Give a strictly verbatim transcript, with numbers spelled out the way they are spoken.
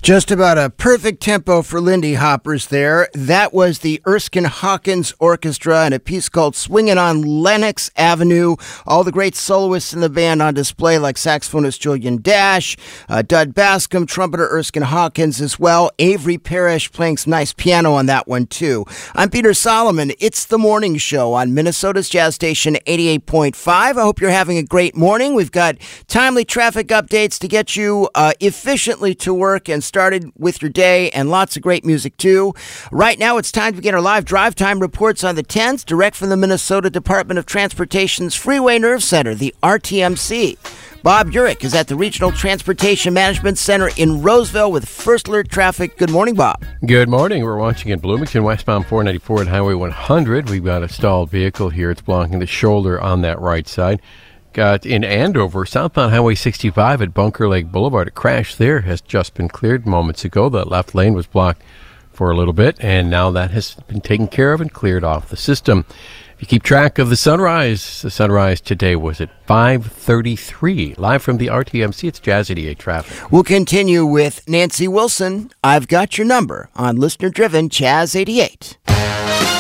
Just about a perfect tempo for Lindy Hoppers there. That was the Erskine Hawkins Orchestra and a piece called Swingin' on Lenox Avenue. All the great soloists in the band on display, like saxophonist Julian Dash, uh, Dud Bascom, trumpeter Erskine Hawkins as well. Avery Parrish playing some nice piano on that one too. I'm Peter Solomon. It's the morning show on Minnesota's Jazz Station eighty-eight point five. I hope you're having a great morning. We've got timely traffic updates to get you uh, efficiently to work and started with your day, and lots of great music too. Right now it's time to get our live drive time reports on the tens direct from the Minnesota Department of Transportation's Freeway Nerve Center, the R T M C. Bob Urich is at the Regional Transportation Management Center in Roseville with First Alert Traffic. Good morning, Bob. Good morning. We're watching at Bloomington, westbound four ninety-four at Highway one hundred. We've got a stalled vehicle here. It's blocking the shoulder on that right side. Got in Andover, southbound Highway sixty-five at Bunker Lake Boulevard. A crash there has just been cleared moments ago. The left lane was blocked for a little bit, and now that has been taken care of and cleared off the system. If you keep track of the sunrise, the sunrise today was at five thirty-three. Live from the R T M C, it's Jazz eighty-eight Traffic. We'll continue with Nancy Wilson. I've got your number on listener-driven Jazz eighty-eight.